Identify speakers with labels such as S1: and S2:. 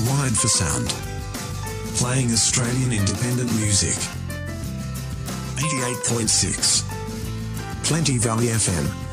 S1: Wired for sound. Playing Australian independent music. 88.6. Plenty Valley FM.